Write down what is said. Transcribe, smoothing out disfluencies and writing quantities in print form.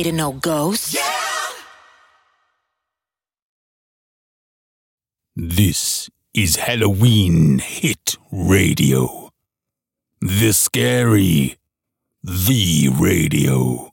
afraid of no ghosts. Yeah! This is Halloween Hit Radio. The Scary, the Radio.